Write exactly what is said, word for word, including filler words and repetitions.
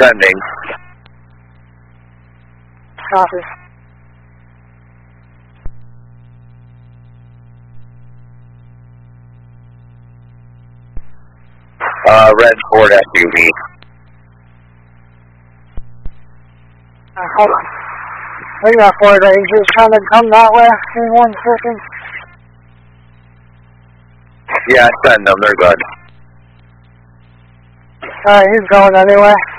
Sending. Copy. Uh, red Ford S U V. Uh, hold on. We got Ford Rangers trying to come that way. Give me one second. Yeah, send them. They're good. Alright, he's going anyway.